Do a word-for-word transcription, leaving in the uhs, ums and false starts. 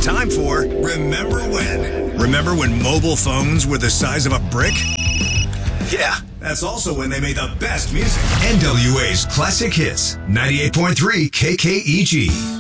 time for Remember When. Remember when mobile phones were the size of a brick? Yeah, that's also when they made the best music. N W A's Classic Hits, ninety-eight point three K K E G.